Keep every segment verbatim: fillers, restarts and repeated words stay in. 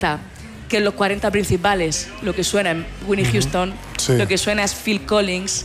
que en los cuarenta principales lo que suena es Whitney Houston, uh-huh. sí. lo que suena es Phil Collins,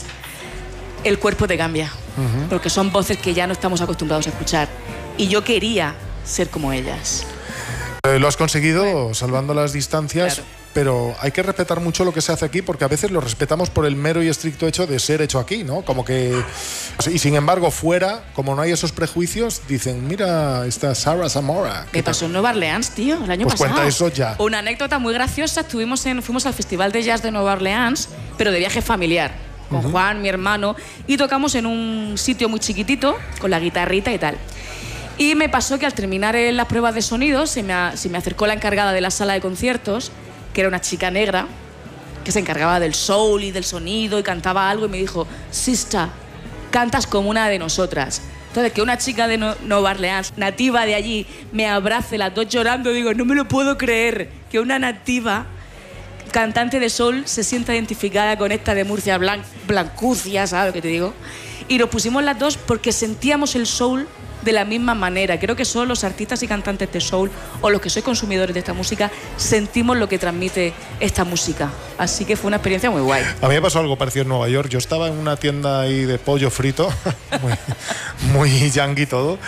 el cuerpo te cambia, uh-huh. porque son voces que ya no estamos acostumbrados a escuchar. Y yo quería ser como ellas. Eh, lo has conseguido, bueno, salvando las distancias, claro. pero hay que respetar mucho lo que se hace aquí, porque a veces lo respetamos por el mero y estricto hecho de ser hecho aquí, ¿no? Como que... Y sin embargo, fuera, como no hay esos prejuicios, dicen, mira, esta Sarah Zamora. Me pasó en Nueva Orleans, tío, el año pues pasado. Cuenta eso ya. Una anécdota muy graciosa, estuvimos en, fuimos al Festival de Jazz de Nueva Orleans, pero de viaje familiar, con uh-huh. Juan, mi hermano, y tocamos en un sitio muy chiquitito, con la guitarrita y tal. Y me pasó que al terminar las pruebas de sonido, se me, a, se me acercó la encargada de la sala de conciertos, que era una chica negra, que se encargaba del soul y del sonido y cantaba algo, y me dijo, Sister, cantas como una de nosotras. Entonces, que una chica de Nueva Orleans, nativa de allí, me abrace, las dos llorando, digo, no me lo puedo creer, que una nativa cantante de soul se sienta identificada con esta de Murcia, blan, blancucia, ¿sabes lo que te digo? Y nos pusimos las dos porque sentíamos el soul de la misma manera. Creo que solo los artistas y cantantes de soul o los que sois consumidores de esta música sentimos lo que transmite esta música. Así que fue una experiencia muy guay. A mí me pasó algo parecido en Nueva York. Yo estaba en una tienda ahí de pollo frito, muy, muy yankee todo,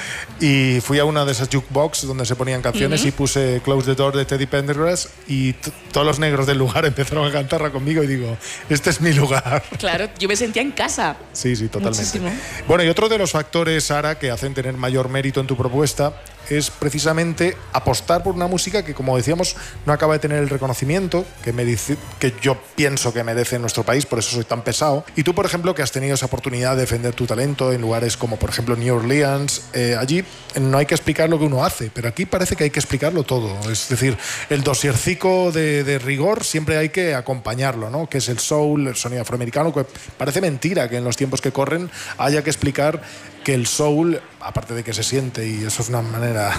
y fui a una de esas jukebox donde se ponían canciones uh-huh. y puse Close the Door de Teddy Pendergrass y t- todos los negros del lugar empezaron a cantar conmigo y digo, este es mi lugar. Claro, yo me sentía en casa. Sí, sí, totalmente. Muchísimo. Bueno, y otro de los factores, Sara, que hacen tener mayor mérito en tu propuesta es precisamente apostar por una música que, como decíamos, no acaba de tener el reconocimiento que, merece, que yo pienso que merece en nuestro país, por eso soy tan pesado. Y tú, por ejemplo, que has tenido esa oportunidad de defender tu talento en lugares como, por ejemplo, New Orleans, eh, allí no hay que explicar lo que uno hace, pero aquí parece que hay que explicarlo todo. Es decir, el dosiercico de, de rigor siempre hay que acompañarlo, ¿no? Que es el soul, el sonido afroamericano, que parece mentira que en los tiempos que corren haya que explicar que el soul, aparte de que se siente, y eso es una manera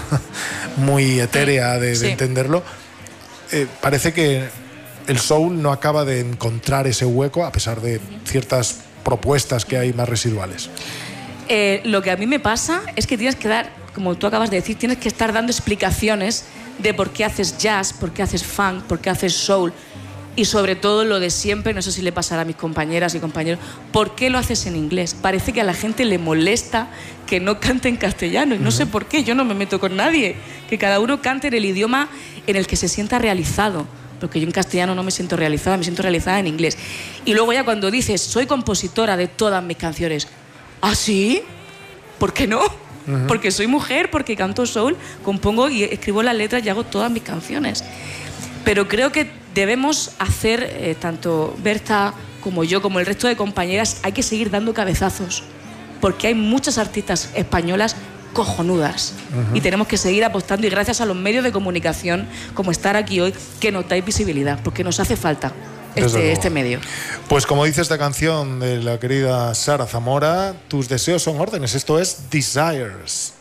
muy etérea de, sí. de entenderlo, eh, parece que el soul no acaba de encontrar ese hueco a pesar de ciertas propuestas que hay más residuales. Eh, lo que a mí me pasa es que tienes que dar, como tú acabas de decir, tienes que estar dando explicaciones de por qué haces jazz, por qué haces funk, por qué haces soul. Y sobre todo lo de siempre, no sé si le pasará a mis compañeras y compañeros, ¿por qué lo haces en inglés? Parece que a la gente le molesta que no cante en castellano y no uh-huh. sé por qué, yo no me meto con nadie, que cada uno cante en el idioma en el que se sienta realizado, porque yo en castellano no me siento realizada, me siento realizada en inglés. Y luego ya cuando dices, soy compositora de todas mis canciones, ¿ah, sí? ¿Por qué no? Uh-huh. Porque soy mujer, porque canto soul, compongo y escribo las letras y hago todas mis canciones. Pero creo que debemos hacer, eh, tanto Berta como yo, como el resto de compañeras, hay que seguir dando cabezazos, porque hay muchas artistas españolas cojonudas uh-huh. y tenemos que seguir apostando, y gracias a los medios de comunicación, como estar aquí hoy, que nos dais visibilidad, porque nos hace falta este, este medio. Pues como dice esta canción de la querida Sara Zamora, tus deseos son órdenes, esto es Desires.